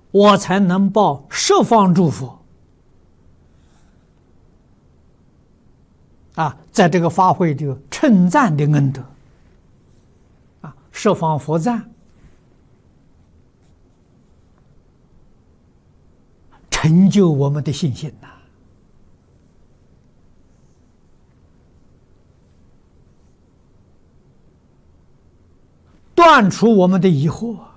我才能报十方诸佛在这个法会里称赞的恩德十方佛赞，成就我们的信心呐，断除我们的疑惑。